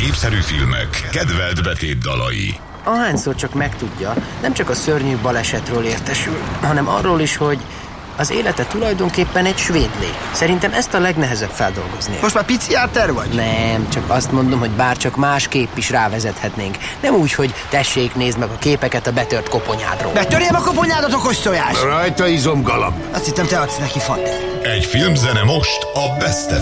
népszerű filmek, kedvelt betétdalai. Ahányszor csak megtudja, nem csak a szörnyű balesetről értesül, hanem arról is, hogy az élete tulajdonképpen egy svédlé. Szerintem ezt a legnehezebb feldolgozni. Most már piciáter vagy? Nem, csak azt mondom, hogy bárcsak másképp is rávezethetnénk. Nem úgy, hogy tessék, nézd meg a képeket a betört koponyádról. Betörjem a koponyádat, okos tojás! Rajta izomgalamb. Azt hittem, te adsz neki, Fater. Egy filmzene most a Best